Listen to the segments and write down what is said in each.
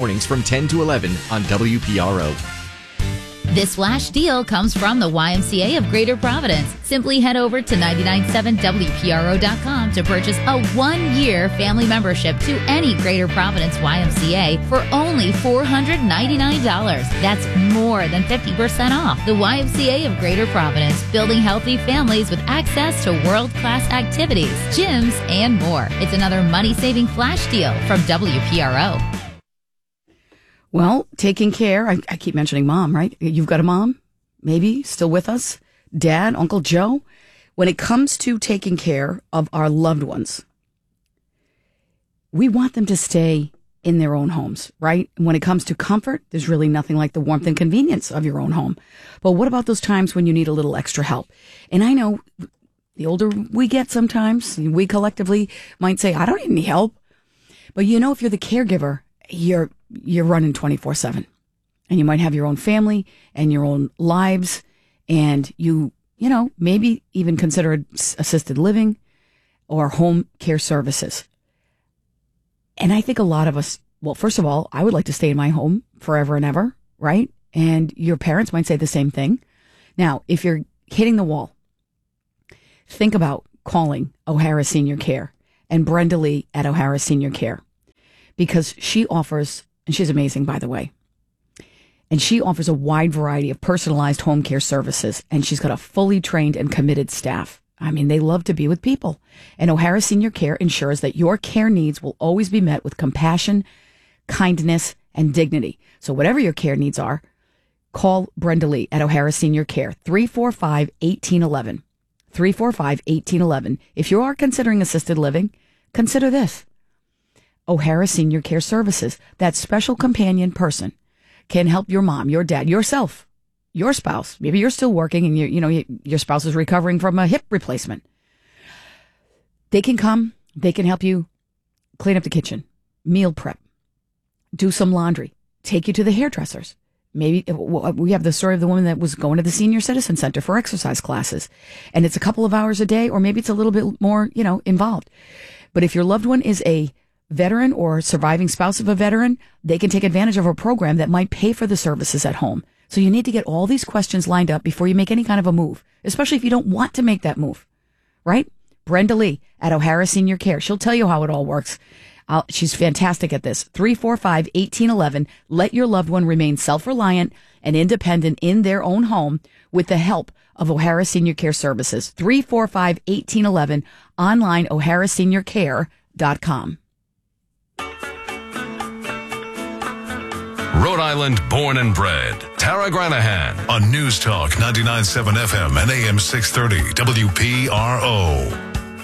mornings from 10 to 11 on WPRO. This flash deal comes from the YMCA of Greater Providence. Simply head over to 997WPRO.com to purchase a 1-year family membership to any Greater Providence YMCA for only $499. That's more than 50% off. The YMCA of Greater Providence, building healthy families with access to world-class activities, gyms, and more. It's another money-saving flash deal from WPRO. Well, taking care. I keep mentioning mom, right? You've got a mom, maybe still with us, dad, Uncle Joe. When it comes to taking care of our loved ones, we want them to stay in their own homes, right? And when it comes to comfort, there's really nothing like the warmth and convenience of your own home. But what about those times when you need a little extra help? And I know the older we get sometimes, we collectively might say, I don't need any help. But you know, if you're the caregiver, you're running 24/7, and you might have your own family and your own lives, and you know, maybe even consider assisted living or home care services. And I think a lot of us, well, first of all, I would like to stay in my home forever and ever, right? And your parents might say the same thing. Now, if you're hitting the wall, think about calling O'Hara Senior Care and Brenda Lee at O'Hara Senior Care, because she offers, and she's amazing, by the way, and she offers a wide variety of personalized home care services, and she's got a fully trained and committed staff. I mean, they love to be with people. And O'Hara Senior Care ensures that your care needs will always be met with compassion, kindness, and dignity. So whatever your care needs are, call Brenda Lee at O'Hara Senior Care, 345-1811. 345-1811. If you are considering assisted living, consider this. O'Hara Senior Care Services, that special companion person, can help your mom, your dad, yourself, your spouse. Maybe you're still working and your spouse is recovering from a hip replacement. They can come, they can help you clean up the kitchen, meal prep, do some laundry, take you to the hairdressers. Maybe we have the story of the woman that was going to the Senior Citizen Center for exercise classes, and it's a couple of hours a day, or maybe it's a little bit more, involved. But if your loved one is a veteran or surviving spouse of a veteran, they can take advantage of a program that might pay for the services at home. So you need to get all these questions lined up before you make any kind of a move, especially if you don't want to make that move, right? Brenda Lee at O'Hara Senior Care. She'll tell you how it all works. She's fantastic at this. 345-1811. Let your loved one remain self-reliant and independent in their own home with the help of O'Hara Senior Care Services. 345-1811. Online, oharaseniorcare.com. Rhode Island born and bred. Tara Granahan on News Talk 99.7 FM and AM 630 WPRO.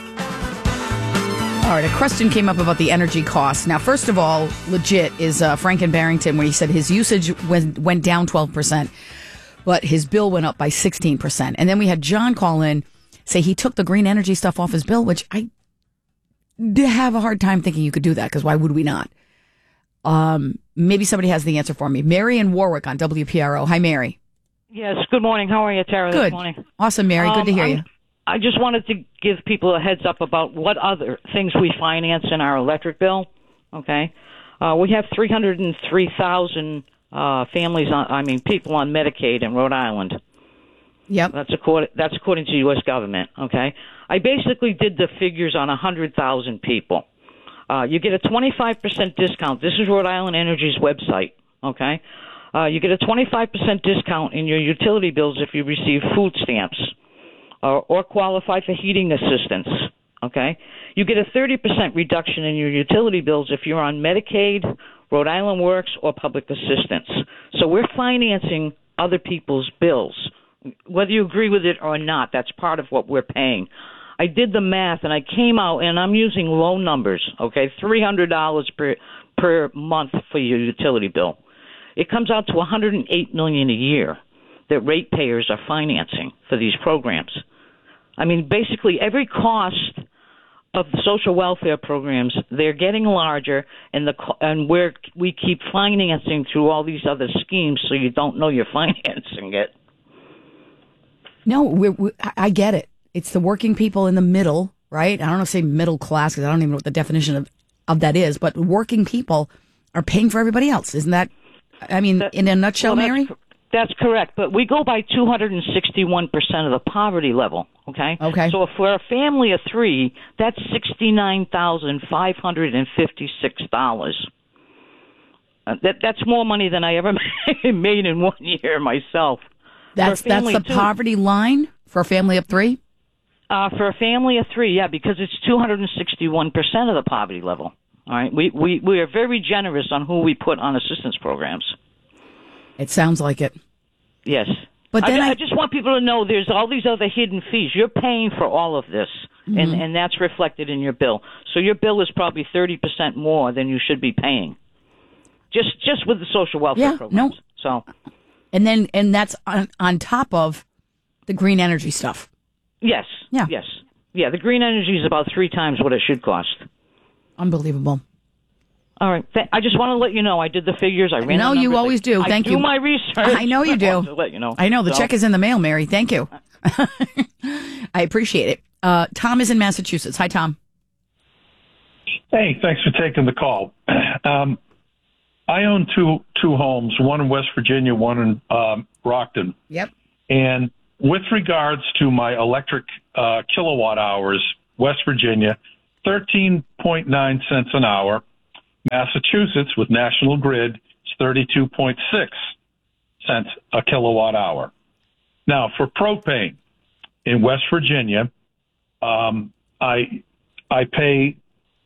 All right, a question came up about the energy costs. Now, first of all, legit is Frank in Barrington, where he said his usage went down 12%, but his bill went up by 16%. And then we had John call in, say he took the green energy stuff off his bill, which I have a hard time thinking you could do that, because why would we not? Maybe somebody has the answer for me. Mary in Warwick on WPRO. Hi, Mary. Yes, good morning. How are you, Tara, Good. This morning? Awesome, Mary. Good to hear you. I just wanted to give people a heads up about what other things we finance in our electric bill. Okay, we have 303,000 families people on Medicaid in Rhode Island. Yep. That's according to the U.S. government. Okay, I basically did the figures on 100,000 people. You get a 25% discount. This is Rhode Island Energy's website. Okay, you get a 25% discount in your utility bills if you receive food stamps. Or qualify for heating assistance, okay? You get a 30% reduction in your utility bills if you're on Medicaid, Rhode Island Works, or public assistance. So we're financing other people's bills. Whether you agree with it or not, that's part of what we're paying. I did the math, and I came out, and I'm using low numbers, okay? $300 per month for your utility bill. It comes out to $108 million a year that ratepayers are financing for these programs. I mean, basically every cost of the social welfare programs, they're getting larger, and we keep financing through all these other schemes, so you don't know you're financing it. No, I get it. It's the working people in the middle, right? I don't know if say middle class, because I don't even know what the definition of that is, but working people are paying for everybody else. Isn't that, I mean, in a nutshell, Mary? That's correct, but we go by 261% of the poverty level, okay? Okay. So if we're a family of three, that's $69,556. That's more money than I ever made in 1 year myself. That's the poverty line for a family of three? For a family of three, yeah, because it's 261% of the poverty level. All right, we are very generous on who we put on assistance programs. It sounds like it. Yes. But then I just want people to know there's all these other hidden fees. You're paying for all of this, and that's reflected in your bill. So your bill is probably 30% more than you should be paying, just with the social welfare programs. So, and that's on top of the green energy stuff. Yes. Yeah. Yes. Yeah, the green energy is about 3 times what it should cost. Unbelievable. All right. I just want to let you know I did the figures. I ran. No, you always do. Thank you. I do my research. I know you do. I want to let you know. I know. The check is in the mail, Mary. Thank you. I appreciate it. Tom is in Massachusetts. Hi, Tom. Hey, thanks for taking the call. I own two homes, one in West Virginia, one in Brockton. Yep. And with regards to my electric kilowatt hours, West Virginia, 13.9 cents an hour. Massachusetts, with National Grid, is 32.6 cents a kilowatt hour. Now, for propane in West Virginia, I pay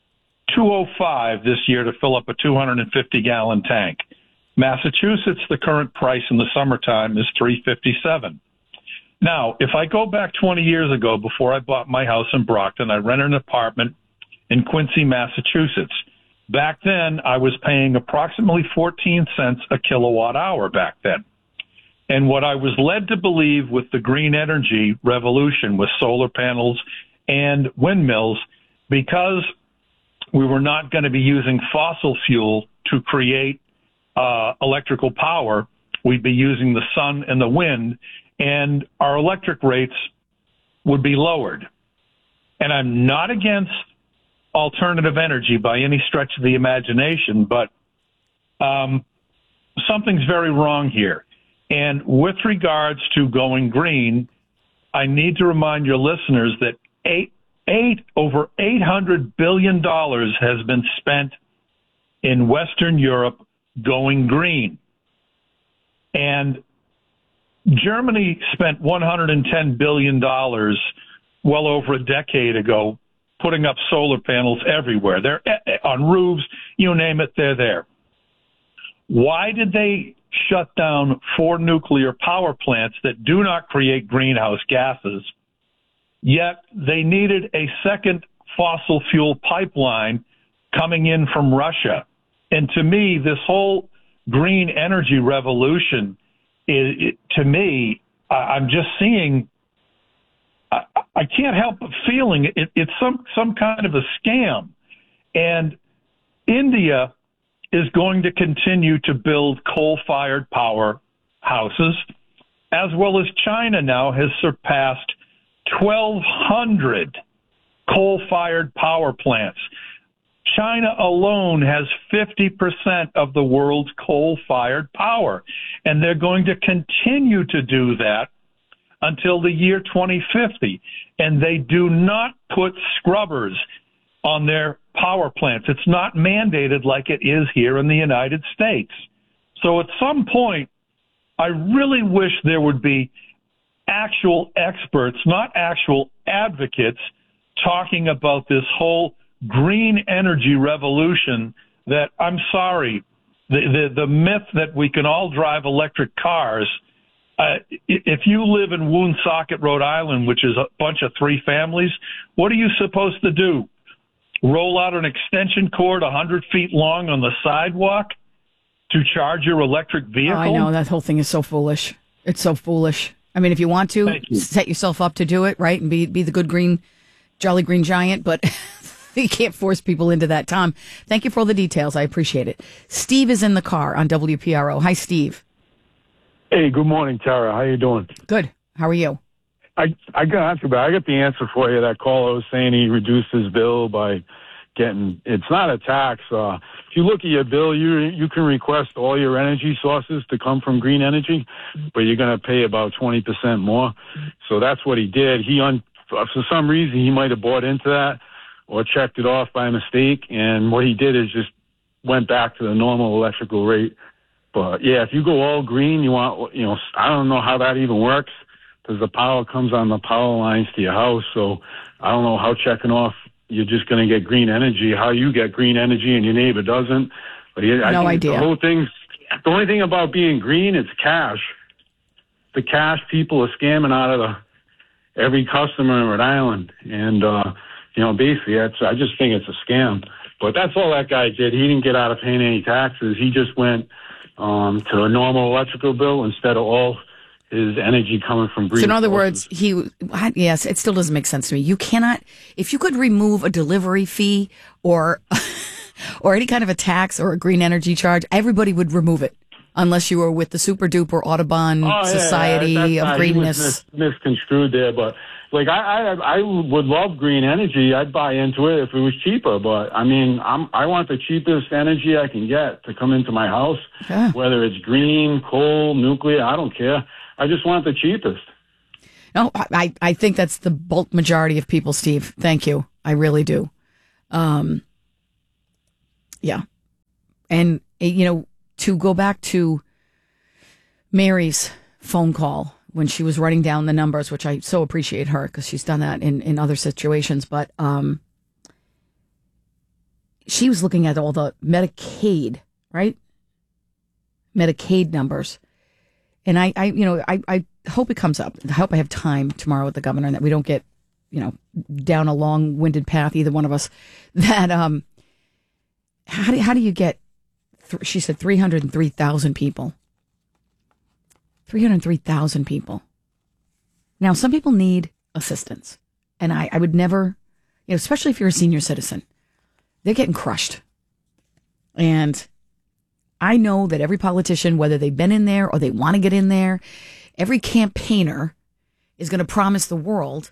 $2.05 this year to fill up a 250-gallon tank. Massachusetts, the current price in the summertime is $3.57. Now, if I go back 20 years ago, before I bought my house in Brockton, I rented an apartment in Quincy, Massachusetts. Back then, I was paying approximately 14 cents a kilowatt hour back then. And what I was led to believe with the green energy revolution with solar panels and windmills, because we were not going to be using fossil fuel to create electrical power, we'd be using the sun and the wind, and our electric rates would be lowered. And I'm not against alternative energy by any stretch of the imagination, but something's very wrong here. And with regards to going green, I need to remind your listeners that over $800 billion has been spent in Western Europe going green. And Germany spent $110 billion well over a decade ago putting up solar panels everywhere. They're on roofs, you name it, they're there. Why did they shut down 4 nuclear power plants that do not create greenhouse gases, yet they needed a second fossil fuel pipeline coming in from Russia? And to me, this whole green energy revolution, to me, I'm just seeing, I can't help but feeling it's some kind of a scam. And India is going to continue to build coal-fired power houses, as well as China now has surpassed 1,200 coal-fired power plants. China alone has 50% of the world's coal-fired power, and they're going to continue to do that until the year 2050. And they do not put scrubbers on their power plants. It's not mandated like it is here in the United States. So at some point, I really wish there would be actual experts, not actual advocates, talking about this whole green energy revolution that, I'm sorry, the myth that we can all drive electric cars. If you live in Woonsocket, Rhode Island, which is a bunch of 3 families, what are you supposed to do? Roll out an extension cord 100 feet long on the sidewalk to charge your electric vehicle? Oh, I know. That whole thing is so foolish. It's so foolish. I mean, if you want to, set yourself up to do it, right, and be the good green, jolly green giant, but you can't force people into that. Tom, thank you for all the details. I appreciate it. Steve is in the car on WPRO. Hi, Steve. Hey, good morning, Tara. How you doing? Good. How are you? I got to ask you about. I got the answer for you. That caller was saying he reduced his bill by it's not a tax. If you look at your bill, you can request all your energy sources to come from green energy, but you're going to pay about 20% more. So that's what he did. For some reason, he might have bought into that or checked it off by mistake. And what he did is just went back to the normal electrical rate. But yeah, if you go all green, I don't know how that even works because the power comes on the power lines to your house. So I don't know how checking off you're just going to get green energy, how you get green energy and your neighbor doesn't. But no idea. The only thing about being green, it's cash. The cash people are scamming out of every customer in Rhode Island. And, basically I just think it's a scam. But that's all that guy did. He didn't get out of paying any taxes. He just went to a normal electrical bill instead of all his energy coming from green. So in other words, yes, it still doesn't make sense to me. You cannot, if you could remove a delivery fee or any kind of a tax or a green energy charge, everybody would remove it unless you were with the super duper Audubon Society of Greenness. Misconstrued there, but like I would love green energy. I'd buy into it if it was cheaper, but I mean, I want the cheapest energy I can get to come into my house, whether it's green, coal, nuclear, I don't care. I just want the cheapest. No, I think that's the bulk majority of people, Steve. Thank you. I really do. Yeah. And, to go back to Mary's phone call when she was writing down the numbers, which I so appreciate her because she's done that in other situations. But she was looking at all the Medicaid, right? Medicaid numbers. And I hope it comes up. I hope I have time tomorrow with the governor and that we don't get, down a long-winded path, either one of us. That how do you get? She said 303,000 people. 303,000 people. Now, some people need assistance, and I would never, especially if you're a senior citizen, they're getting crushed. And I know that every politician, whether they've been in there or they want to get in there, every campaigner is going to promise the world.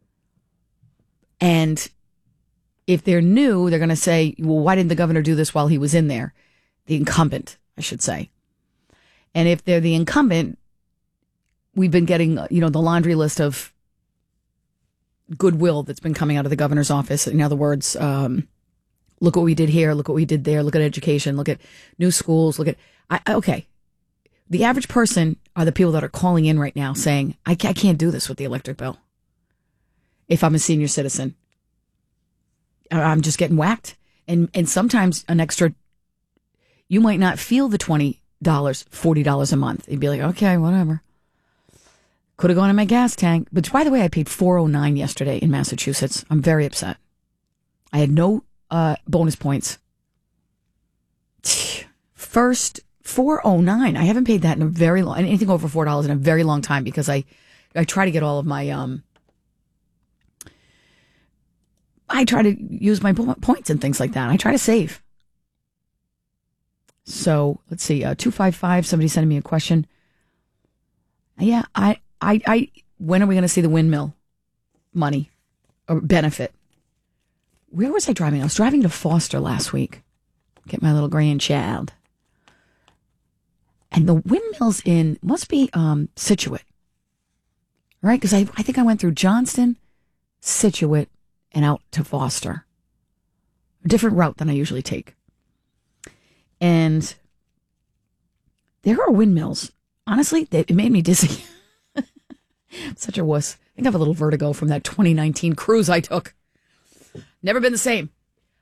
And if they're new, they're going to say, well, why didn't the governor do this while he was in there? The incumbent, I should say. And if they're the incumbent, we've been getting, the laundry list of goodwill that's been coming out of the governor's office. In other words, look what we did here. Look what we did there. Look at education. Look at new schools. Okay. The average person are the people that are calling in right now saying, I can't do this with the electric bill. If I'm a senior citizen, I'm just getting whacked. And sometimes an extra, you might not feel the $20, $40 a month. You'd be like, okay, whatever. Could have gone in my gas tank. But by the way, I paid $4.09 yesterday in Massachusetts. I'm very upset. I had no bonus points. First, $4.09. I haven't paid that in a very long, anything over $4 in a very long time because I try to get all of my, I try to use my points and things like that. I try to save. So let's see, 255, somebody sending me a question. Yeah, I when are we going to see the windmill money or benefit? Where was I driving? I was driving to Foster last week. Get my little grandchild. And the windmills must be Scituate. Right? Because I think I went through Johnston, Scituate, and out to Foster. A different route than I usually take. And there are windmills. Honestly, it made me dizzy. I'm such a wuss. I think I have a little vertigo from that 2019 cruise I took. Never been the same.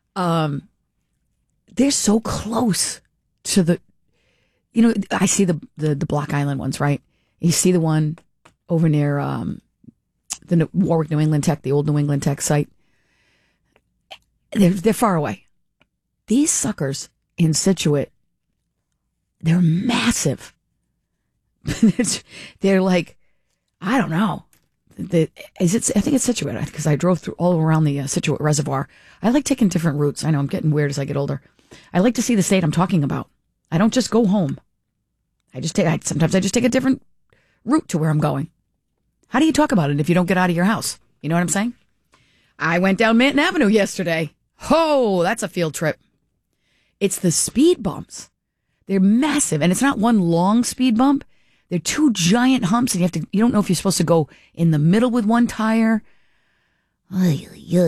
They're so close to the, I see the Block Island ones, right? You see the one over near the Warwick, New England Tech, the old New England Tech site. They're far away. These suckers in Scituate, they're massive. They're like, I don't know. I think it's Scituate because I drove through all around the Scituate Reservoir. I like taking different routes. I know I'm getting weird as I get older. I like to see the state I'm talking about. I don't just go home. Sometimes I just take a different route to where I'm going. How do you talk about it if you don't get out of your house? You know what I'm saying? I went down Manton Avenue yesterday. Oh, that's a field trip. It's the speed bumps. They're massive, and it's not one long speed bump. They're two giant humps, and you don't know if you're supposed to go in the middle with one tire. And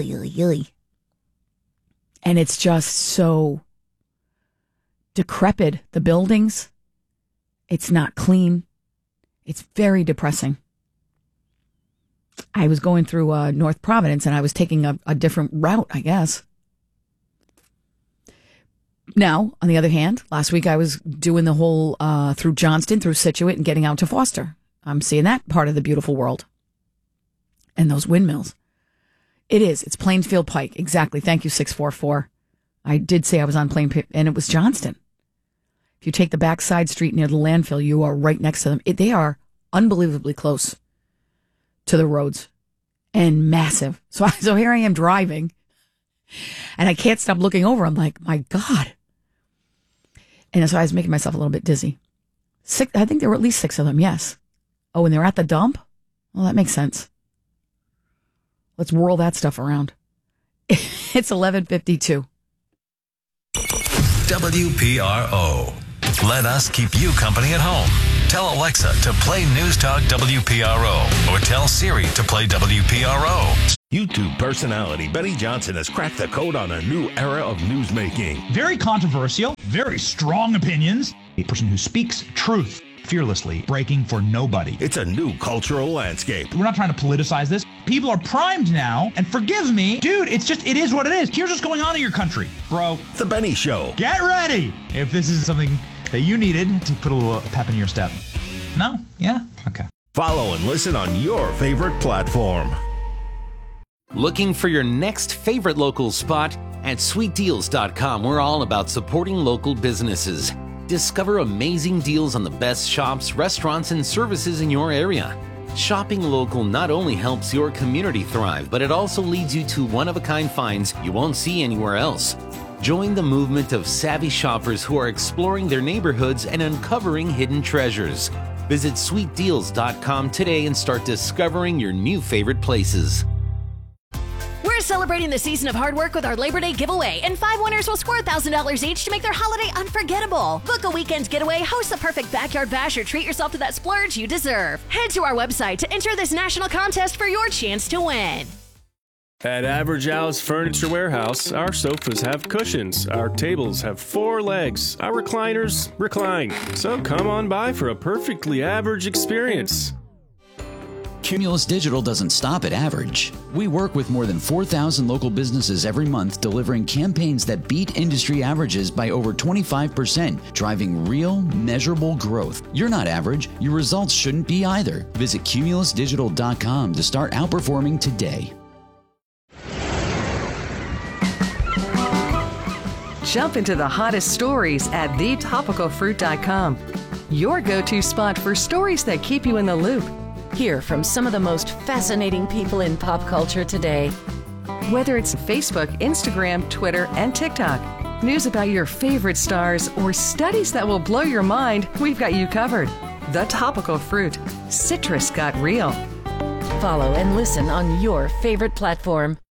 it's just so decrepit, the buildings. It's not clean. It's very depressing. I was going through North Providence, and I was taking a different route, I guess. Now, on the other hand, last week I was doing the whole through Johnston, through Scituate, and getting out to Foster. I'm seeing that part of the beautiful world. And those windmills. It's Plainsfield Pike. Exactly. Thank you, 644. I did say I was on Plainfield, and it was Johnston. If you take the backside street near the landfill, you are right next to them. They are unbelievably close to the roads and massive. So here I am driving, and I can't stop looking over. I'm like, my God. And so I was making myself a little bit dizzy. I think there were at least 6 of them, yes. Oh, and they're at the dump? Well, that makes sense. Let's whirl that stuff around. It's 11:52. WPRO. Let us keep you company at home. Tell Alexa to play News Talk WPRO, or tell Siri to play WPRO. YouTube personality Benny Johnson has cracked the code on a new era of newsmaking. Very controversial, very strong opinions. A person who speaks truth fearlessly, breaking for nobody. It's a new cultural landscape. We're not trying to politicize this. People are primed now, and forgive me, dude, it is what it is. Here's what's going on in your country, bro. The Benny Show. Get ready if this is something that you needed to put a little pep in your step. No? Yeah? Okay. Follow and listen on your favorite platform. Looking for your next favorite local spot? At sweetdeals.com, we're all about supporting local businesses. Discover amazing deals on the best shops, restaurants, and services in your area. Shopping local not only helps your community thrive, but it also leads you to one-of-a-kind finds you won't see anywhere else. Join the movement of savvy shoppers who are exploring their neighborhoods and uncovering hidden treasures. Visit sweetdeals.com today and start discovering your new favorite places. We're celebrating the season of hard work with our Labor Day giveaway, and 5 winners will score $1,000 each to make their holiday unforgettable. Book a weekend getaway, host the perfect backyard bash, or treat yourself to that splurge you deserve. Head to our website to enter this national contest for your chance to win. At Average Al's Furniture Warehouse, our sofas have cushions, our tables have 4 legs, our recliners recline. So come on by for a perfectly average experience. Cumulus Digital doesn't stop at average. We work with more than 4,000 local businesses every month, delivering campaigns that beat industry averages by over 25%, driving real, measurable growth. You're not average. Your results shouldn't be either. Visit cumulusdigital.com to start outperforming today. Jump into the hottest stories at thetopicalfruit.com. Your go-to spot for stories that keep you in the loop. Hear from some of the most fascinating people in pop culture today. Whether it's Facebook, Instagram, Twitter, and TikTok, news about your favorite stars, or studies that will blow your mind, we've got you covered. The Topical Fruit. Citrus got real. Follow and listen on your favorite platform.